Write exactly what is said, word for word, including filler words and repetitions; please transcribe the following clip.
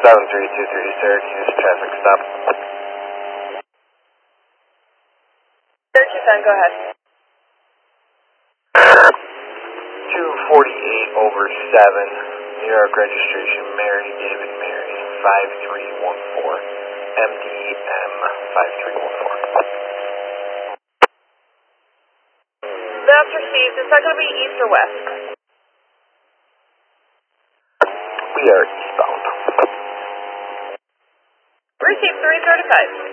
seven three two three Syracuse, traffic stop. Syracuse ten, go ahead. two forty-eight over seven, New York registration, Mary David Mary, five three one four, M D M five three one four. That's received. Is that going to be east or west? We are eastbound. Received three thirty-five.